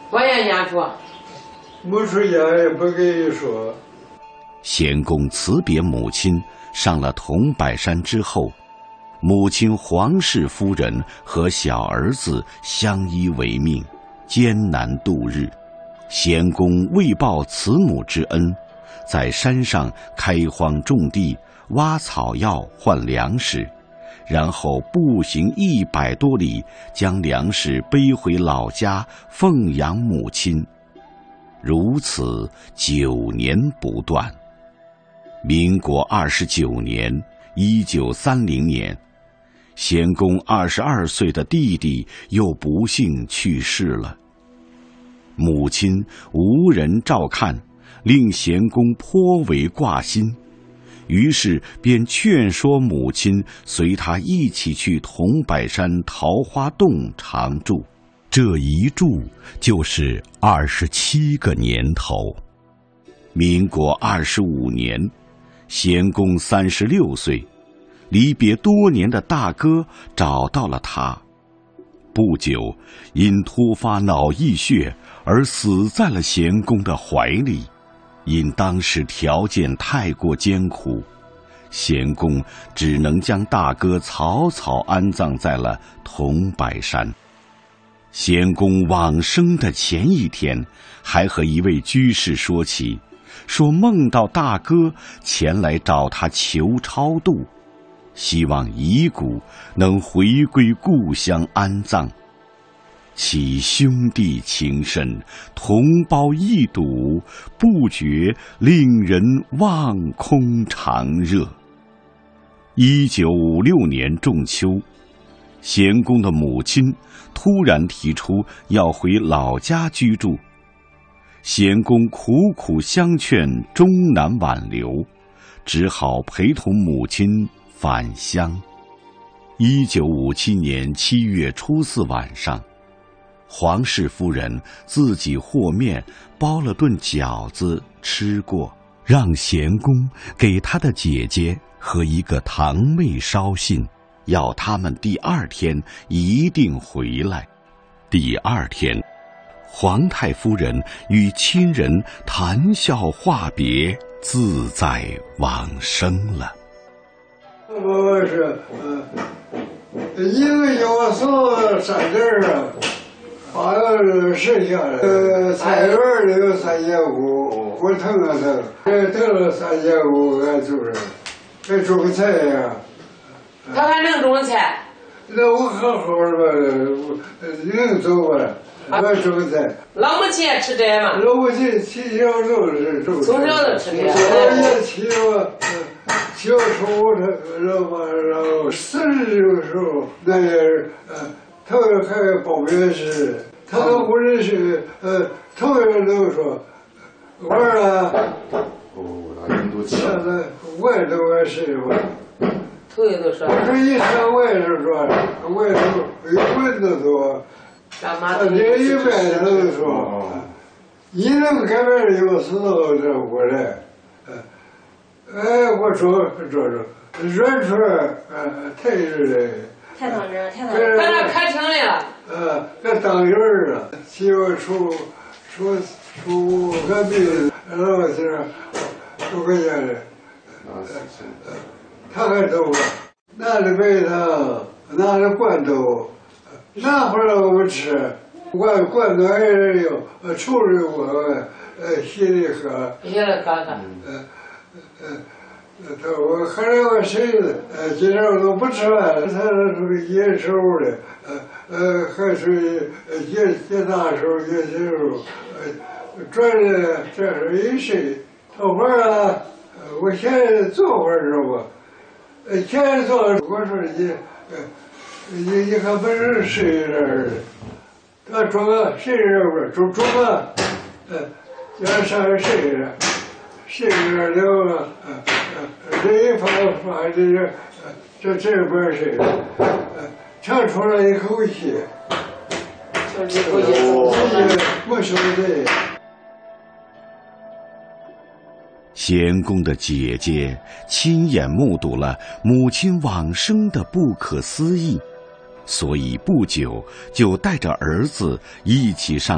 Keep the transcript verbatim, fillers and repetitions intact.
我也言说， 没出言也不跟你说。 贤公辞别母亲，上了桐柏山之后，母亲黄氏夫人和小儿子相依为命，艰难度日。贤公为报慈母之恩，在山上开荒种地，挖草药换粮食，然后步行一百多里，将粮食背回老家奉养母亲。如此九年不断。民国二十九年，一九三零年，贤公二十二岁的弟弟又不幸去世了。母亲无人照看，令贤公颇为挂心，于是便劝说母亲随他一起去桐柏山桃花洞常住。这一住就是二十七个年头。民国二十五年，贤公三十六岁，离别多年的大哥找到了他。不久，因突发脑溢血而死在了贤公的怀里。因当时条件太过艰苦，贤公只能将大哥草草安葬在了桐柏山。贤公往生的前一天，还和一位居士说起，说梦到大哥前来找他求超度，希望遗骨能回归故乡安葬。其兄弟情深，同胞一睹，不觉令人望空长热。一九五六年仲秋，贤公的母亲突然提出要回老家居住，贤公苦苦相劝，终难挽留，只好陪同母亲返乡。一九五七年七月初四晚上，黄氏夫人自己和面包了顿饺子吃过，让贤公给他的姐姐和一个堂妹捎信，要他们第二天一定回来。第二天，皇太夫人与亲人谈笑话别，自在往生了。 我是，嗯、呃，一个要送三件啊，好像是剩下的。呃，菜园里有三千五，我腾了腾，这腾了三千五，俺就是，这种菜呀。 他还能种菜？ 那我好好的吧，能走吧？我种菜。 老母亲也吃这吗？ 老母亲从小就是种。 从小就吃这。 我也去过，小时候他老妈然后四十的时候，那也是呃，头还报名时，他都不认识，呃，头人都说，我儿哦，那人都现在我也都我是我。 头一都说。 我说一说我也是说，我也是有文的多。他这一般都说，你能改变有时候这过来，哎，我说这这软出来，呃，太热了。 太当真，太当真。 在那开庭来了。 呃，这当人儿啊，媳妇出出出个病，然后是出个家的，呃，他还走了，拿着白糖，拿着罐头。那会儿我们吃，罐罐头还是有，呃，抽着我，呃，稀里喝。 稀里喝喝。 呃呃，他我喝着我谁的，呃，今天我都不吃饭，他属于野手的，呃呃，还属于野野大手、野小手，呃，转着这是一谁？头发啊，我现在做会儿知道吧？呃，现在做，我说你，呃。你你还不是谁人？他装个谁人不是？装装个，呃，要上谁人？谁人了啊？呃呃，这一发发这个，这这不是谁人？呃，长出了一口气， 就是一口气， 我说的。 贤公的姐姐亲眼目睹了母亲往生的不可思议，所以不久就带着儿子一起上